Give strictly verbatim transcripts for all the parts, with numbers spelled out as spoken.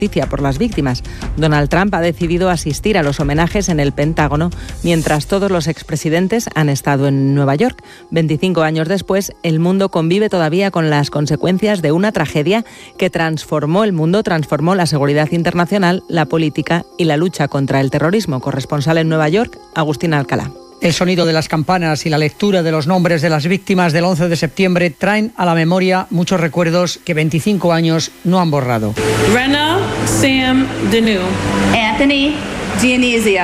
por las víctimas. Donald Trump ha decidido asistir a los homenajes en el Pentágono, mientras todos los expresidentes han estado en Nueva York. veinticinco años después, el mundo convive todavía con las consecuencias de una tragedia que transformó el mundo, transformó la seguridad internacional, la política y la lucha contra el terrorismo. Corresponsal en Nueva York, Agustín Alcalá. El sonido de las campanas y la lectura de los nombres de las víctimas del once de septiembre traen a la memoria muchos recuerdos que veinticinco años no han borrado. Rena Sam Danu. Anthony Dionysio.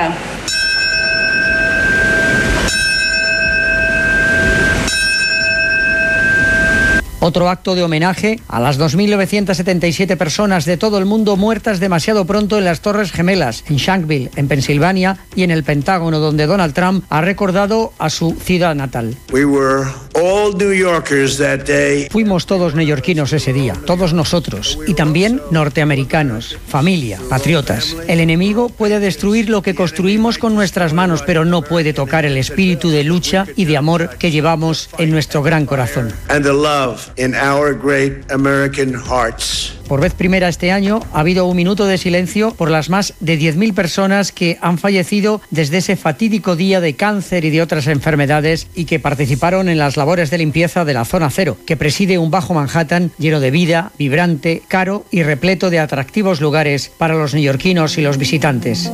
Otro acto de homenaje a las dos mil novecientas setenta y siete personas de todo el mundo muertas demasiado pronto en las Torres Gemelas, en Shanksville, en Pensilvania, y en el Pentágono, donde Donald Trump ha recordado a su ciudad natal. We were all New Yorkers that day. Fuimos todos neoyorquinos ese día, todos nosotros, y también norteamericanos, familia, patriotas. El enemigo puede destruir lo que construimos con nuestras manos, pero no puede tocar el espíritu de lucha y de amor que llevamos en nuestro gran corazón. And the love in our great American hearts. Por vez primera este año ha habido un minuto de silencio por las más de diez mil personas que han fallecido desde ese fatídico día de cáncer y de otras enfermedades y que participaron en las labores de limpieza de la Zona Cero, que preside un Bajo Manhattan lleno de vida, vibrante, caro y repleto de atractivos lugares para los neoyorquinos y los visitantes.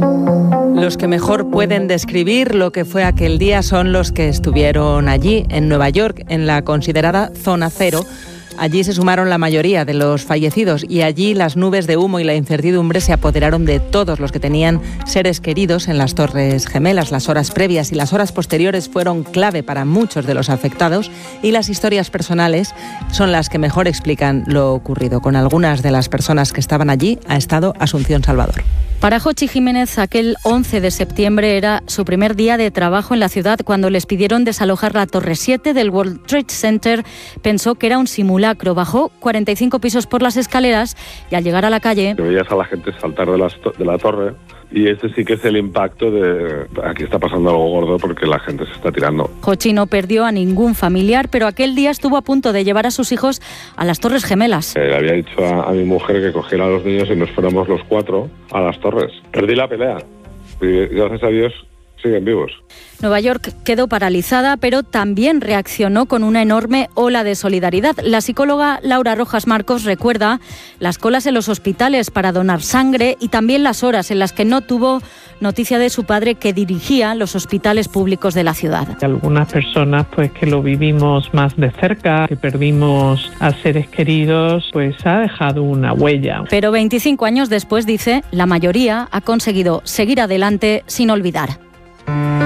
Los que mejor pueden describir lo que fue aquel día son los que estuvieron allí, en Nueva York, en la considerada Zona Cero. Allí se sumaron la mayoría de los fallecidos y allí las nubes de humo y la incertidumbre se apoderaron de todos los que tenían seres queridos en las Torres Gemelas. Las horas previas y las horas posteriores fueron clave para muchos de los afectados y las historias personales son las que mejor explican lo ocurrido. Con algunas de las personas que estaban allí ha estado Asunción Salvador. Para Jochi Jiménez, aquel once de septiembre era su primer día de trabajo en la ciudad. Cuando les pidieron desalojar la Torre siete del World Trade Center, pensó que era un simulacro. Bajó cuarenta y cinco pisos por las escaleras y al llegar a la calle... Veías a la gente saltar de, las, de la torre y ese sí que es el impacto de... Aquí está pasando algo gordo porque la gente se está tirando. Jochi no perdió a ningún familiar, pero aquel día estuvo a punto de llevar a sus hijos a las Torres Gemelas. Eh, le había dicho a, a mi mujer que cogiera a los niños y nos fuéramos los cuatro a las torres. Perdí la pelea y gracias a Dios siguen vivos. Nueva York quedó paralizada, pero también reaccionó con una enorme ola de solidaridad. La psicóloga Laura Rojas Marcos recuerda las colas en los hospitales para donar sangre y también las horas en las que no tuvo noticia de su padre, que dirigía los hospitales públicos de la ciudad. Algunas personas pues que lo vivimos más de cerca, que perdimos a seres queridos, pues ha dejado una huella. Pero veinticinco años después, dice, la mayoría ha conseguido seguir adelante sin olvidar.